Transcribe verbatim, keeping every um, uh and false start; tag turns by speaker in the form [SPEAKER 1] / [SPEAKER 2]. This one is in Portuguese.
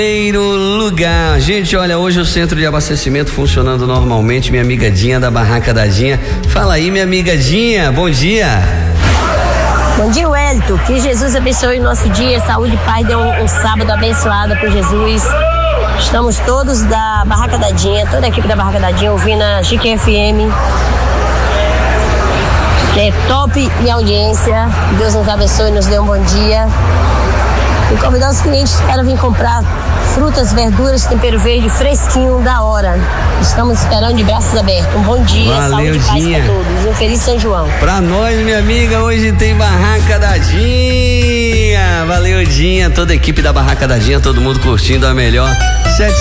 [SPEAKER 1] Primeiro lugar, gente, olha, hoje o centro de abastecimento funcionando normalmente, minha amiga Dinha da Barraca da Dinha. Fala aí, minha amiga Dinha, bom dia.
[SPEAKER 2] Bom dia, Wellington, que Jesus abençoe o nosso dia, saúde e paz, dê um, um sábado abençoado por Jesus. Estamos todos da Barraca da Dinha, toda a equipe da Barraca da Dinha ouvindo a Chique F M, que é top em audiência. Deus nos abençoe e nos dê um bom dia. E convidar os clientes para vir comprar frutas, verduras, tempero verde fresquinho da hora. Estamos esperando de braços abertos. Um bom dia,
[SPEAKER 1] valeu,
[SPEAKER 2] saúde e paz
[SPEAKER 1] Dinha.
[SPEAKER 2] para todos. Um feliz São João.
[SPEAKER 1] Pra nós, minha amiga, hoje tem Barraca da Dinha. Valeu, Dinha, toda a equipe da Barraca da Dinha, todo mundo curtindo a melhor. Sete